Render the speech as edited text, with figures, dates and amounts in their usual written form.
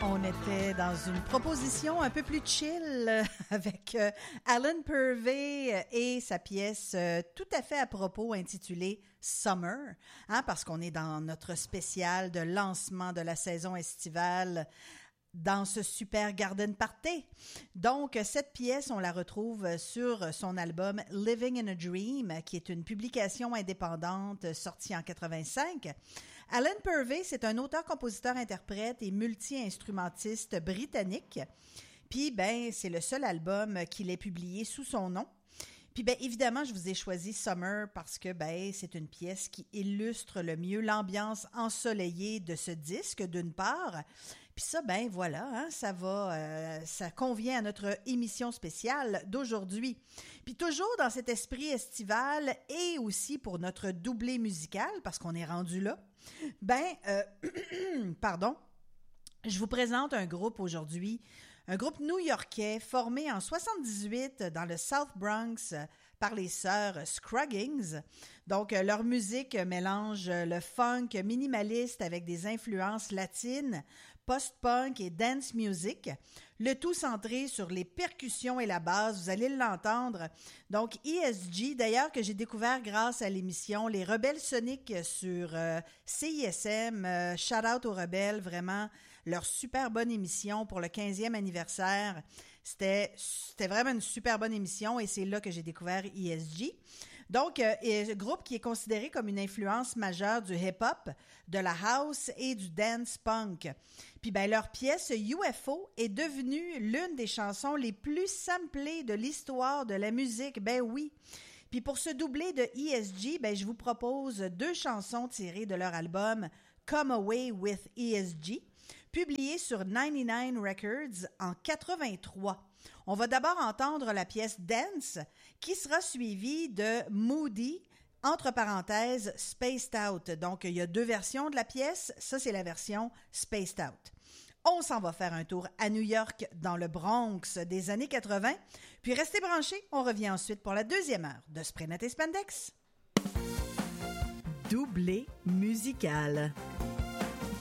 On était dans une proposition un peu plus chill avec Alan Purvey et sa pièce tout à fait à propos intitulée Summer, parce qu'on est dans notre spécial de lancement de la saison estivale dans ce super garden party. Donc, cette pièce, on la retrouve sur son album Living in a Dream, qui est une publication indépendante sortie en 85. Alan Purvey, c'est un auteur, compositeur, interprète et multi-instrumentiste britannique. Puis, c'est le seul album qu'il ait publié sous son nom. Puis, évidemment, je vous ai choisi Summer parce que, c'est une pièce qui illustre le mieux l'ambiance ensoleillée de ce disque, d'une part. Puis ça, voilà, ça convient à notre émission spéciale d'aujourd'hui. Puis toujours dans cet esprit estival et aussi pour notre doublé musical, parce qu'on est rendu là, pardon, je vous présente un groupe aujourd'hui, un groupe new-yorkais formé en 78 dans le South Bronx par les sœurs Scruggins. Donc, leur musique mélange le funk minimaliste avec des influences latines, post-punk et dance music, le tout centré sur les percussions et la basse, vous allez l'entendre. Donc, ESG, d'ailleurs, que j'ai découvert grâce à l'émission Les Rebelles Soniques sur CISM, shout out aux Rebelles, vraiment, leur super bonne émission pour le 15e anniversaire. C'était vraiment une super bonne émission et c'est là que j'ai découvert ESG. Donc, groupe qui est considéré comme une influence majeure du hip-hop, de la house et du dance punk. Puis, leur pièce UFO est devenue l'une des chansons les plus samplées de l'histoire de la musique. Oui. Puis, pour ce doublé de ESG, je vous propose 2 chansons tirées de leur album Come Away with ESG, publié sur 99 Records en 83. On va d'abord entendre la pièce Dance, qui sera suivie de Moody, entre parenthèses, Spaced Out. Donc, il y a 2 versions de la pièce. Ça, c'est la version Spaced Out. On s'en va faire un tour à New York, dans le Bronx des années 80. Puis, restez branchés, on revient ensuite pour la 2e heure de Spraynet et Spandex. Doublé musical.